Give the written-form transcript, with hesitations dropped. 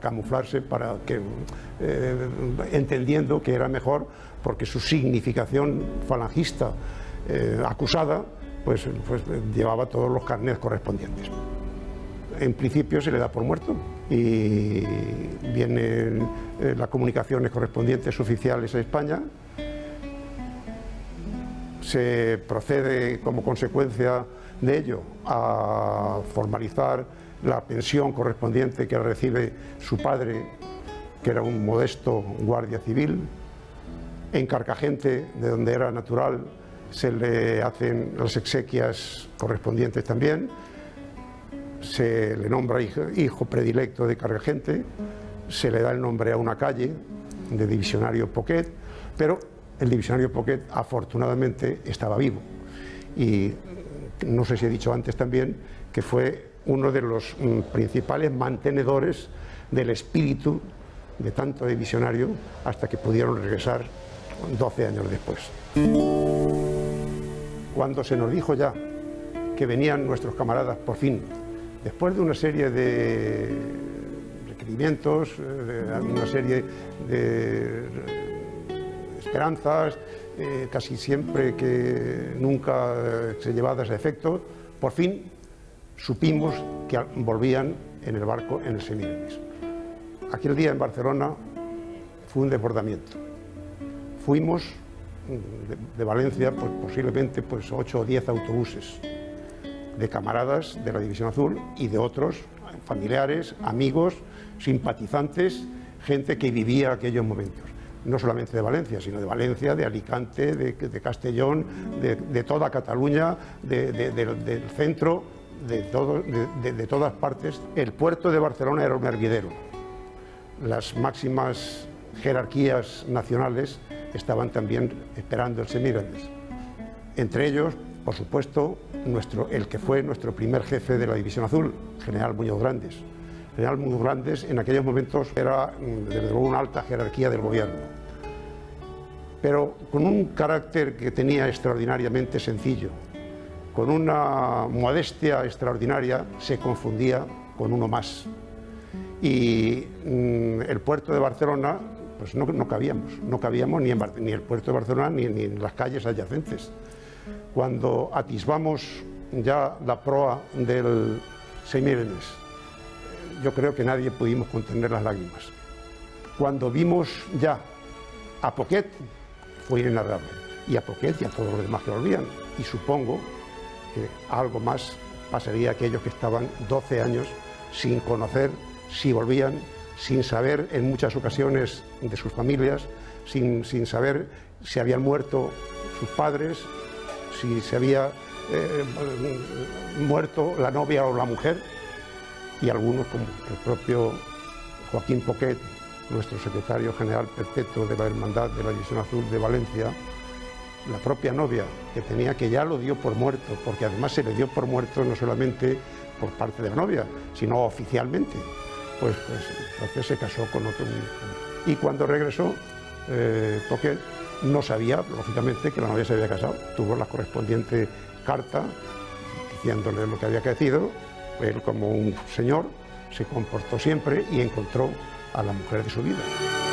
camuflarse, entendiendo que era mejor, porque su significación falangista acusada pues llevaba todos los carnets correspondientes. En principio se le da por muerto y vienen las comunicaciones correspondientes oficiales a España. Se procede como consecuencia de ello a formalizar la pensión correspondiente que recibe su padre, que era un modesto guardia civil. En Carcagente, de donde era natural, se le hacen las exequias correspondientes también. Se le nombra hijo predilecto de Carcagente, se le da el nombre a una calle de Divisionario Poquet, pero el Divisionario Poquet afortunadamente estaba vivo. Y no sé si he dicho antes también que fue uno de los principales mantenedores del espíritu de tanto Divisionario hasta que pudieron regresar 12 años después. Cuando se nos dijo ya que venían nuestros camaradas por fin, después de una serie de requerimientos, una serie de esperanzas, casi siempre que nunca llevadas a efecto, por fin supimos que volvían en el barco en el Semíramis. Aquel día en Barcelona fue un desbordamiento. Fuimos de Valencia, pues posiblemente 8 o 10 autobuses de camaradas de la División Azul y de otros familiares, amigos, simpatizantes, gente que vivía aquellos momentos. No solamente de Valencia, sino de Valencia, de Alicante, de Castellón, de toda Cataluña, del centro, de todas partes. El puerto de Barcelona era un hervidero. Las máximas jerarquías nacionales estaban también esperando el Semíramis. Entre ellos, por supuesto, el que fue nuestro primer jefe de la División Azul, General Muñoz Grandes. General Muñoz Grandes en aquellos momentos era, desde luego, una alta jerarquía del gobierno, pero con un carácter que tenía extraordinariamente sencillo, con una modestia extraordinaria, se confundía con uno más. Y el puerto de Barcelona, pues no cabíamos ni en el puerto de Barcelona ni en las calles adyacentes. Cuando atisbamos ya la proa del Semíramis, yo creo que nadie pudimos contener las lágrimas. Cuando vimos ya a Poquet, fue inenarrable. Y a Poquet y a todos los demás que lo olvidan. Y supongo que algo más pasaría a aquellos que estaban 12 años sin conocer si volvían, sin saber en muchas ocasiones de sus familias, sin saber si habían muerto sus padres, si se había muerto la novia o la mujer. Y algunos, como el propio Joaquín Poquet, nuestro secretario general perpetuo de la Hermandad de la División Azul de Valencia, la propia novia que ya lo dio por muerto, porque además se le dio por muerto no solamente por parte de la novia, sino oficialmente. Pues entonces se casó con otro. Y cuando regresó, Poquet no sabía, lógicamente, que la novia se había casado. Tuvo la correspondiente carta diciéndole lo que había acaecido. Él, como un señor, se comportó siempre y encontró a la mujer de su vida.